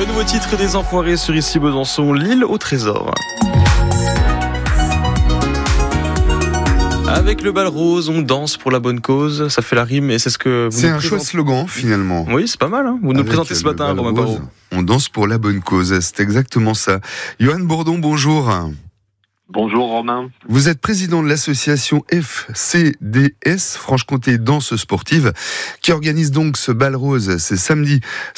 Le nouveau titre des Enfoirés sur Ici Besançon, l'île au trésor. Avec le bal rose, on danse pour la bonne cause. Ça fait la rime et c'est ce que vous C'est nous un chouette slogan finalement. Oui, c'est pas mal. Hein, vous nous Avec présentez ce matin, Romain Parot. On danse pour la bonne cause, c'est exactement ça. Johan Bourdon, bonjour. Bonjour Romain. Vous êtes président de l'association FCDS, Franche-Comté Danse Sportive, qui organise donc ce bal rose, ce samedi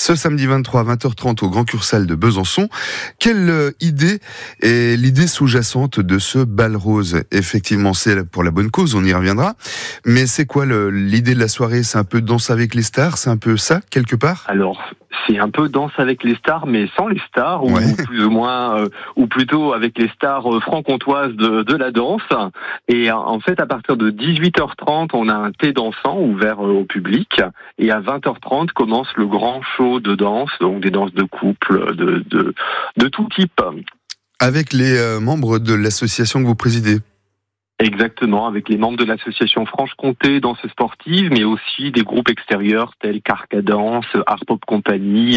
23 à 20h30 au Grand Cursal de Besançon. Quelle idée est l'idée sous-jacente de ce bal rose? Effectivement, c'est pour la bonne cause, on y reviendra. Mais c'est quoi l'idée de la soirée? C'est un peu danse avec les stars? C'est un peu ça, quelque part? Alors, c'est un peu danse avec les stars, mais sans les stars, Ouais. ou plus ou moins, ou plutôt avec les stars franc-comtoises de la danse. Et en fait, à partir de 18h30, on a un thé dansant ouvert au public. Et à 20h30 commence le grand show de danse, donc des danses de couple, de tout type. Avec les membres de l'association que vous présidez? Exactement, avec les membres de l'association Franche-Comté Danse Sportive, mais aussi des groupes extérieurs tels qu'Arcadance, Art Pop Company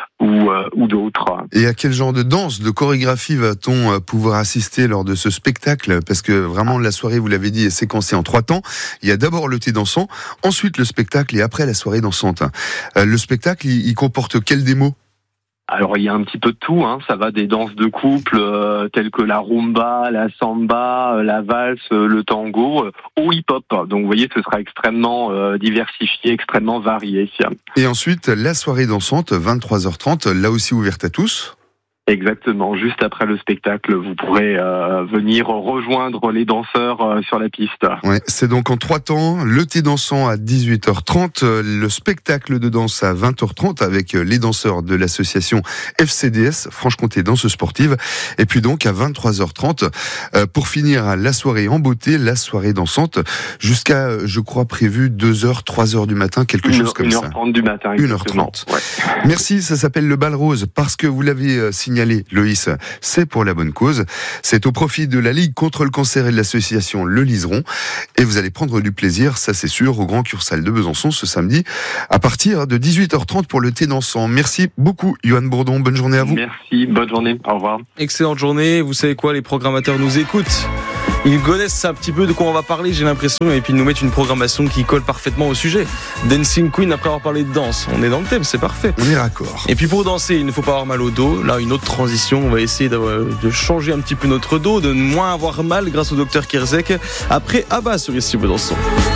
ou d'autres. Et à quel genre de danse, de chorégraphie va-t-on pouvoir assister lors de ce spectacle? Parce que vraiment la soirée, vous l'avez dit, est séquencée en 3 temps. Il y a d'abord le thé dansant, ensuite le spectacle et après la soirée dansante. Le spectacle, il comporte quelle démo? Alors il y a un petit peu de tout, hein. Ça va des danses de couple telles que la rumba, la samba, la valse, le tango, au hip-hop. Donc vous voyez, ce sera extrêmement diversifié, extrêmement varié. Et ensuite la soirée dansante, 23h30, là aussi ouverte à tous. Exactement, juste après le spectacle, vous pourrez venir rejoindre les danseurs sur la piste. Ouais, c'est donc en 3 temps, le thé dansant à 18h30, le spectacle de danse à 20h30 avec les danseurs de l'association FCDS, Franche-Comté Danse Sportive, et puis donc à 23h30, pour finir la soirée en beauté, la soirée dansante, jusqu'à, je crois, prévu 2h, 3h du matin, quelque chose comme ça. 1h30 du matin, exactement. 1h30. Ouais. Merci, ça s'appelle le bal rose, parce que vous l'avez signalé, Loïs, c'est pour la bonne cause. C'est au profit de la Ligue contre le cancer et de l'association Le Liseron. Et vous allez prendre du plaisir, ça c'est sûr, au Grand Cursal de Besançon ce samedi, à partir de 18h30 pour le thé dansant. Merci beaucoup, Johan Bourdon. Bonne journée à vous. Merci, bonne journée. Au revoir. Excellente journée. Vous savez quoi, les programmateurs nous écoutent. Ils connaissent un petit peu de quoi on va parler, j'ai l'impression, et puis ils nous mettent une programmation qui colle parfaitement au sujet. Dancing Queen, après avoir parlé de danse, on est dans le thème, c'est parfait. On est raccord. Et puis pour danser, il ne faut pas avoir mal au dos. Là, une autre transition, on va essayer de changer un petit peu notre dos, de moins avoir mal grâce au docteur Kierzek. Après Abba sur Ici Besançon.